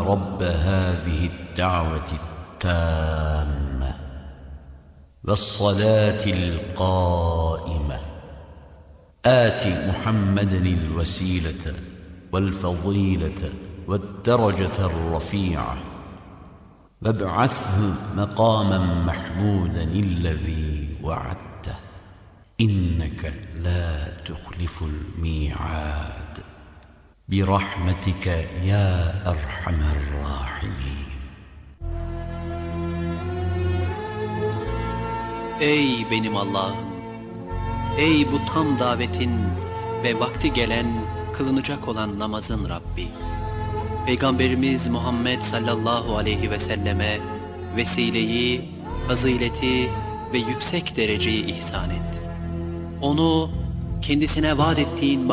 رب هذه الدعوة التامة والصلاة القائمة آت محمدا الوسيلة والفضيلة والدرجة الرفيعة وابعثه مقاما محمودا الذي وعدته إنك لا تخلف الميعاد برحمتك يا أرحم الراحمين. Ey benim Allah'ım! Ey bu tam davetin ve vakti gelen, kılınacak olan namazın Rabbi! Peygamberimiz Muhammed sallallahu aleyhi ve selleme vesileyi, fazileti ve yüksek dereceyi ihsan et. Onu kendisine vaat ettiğin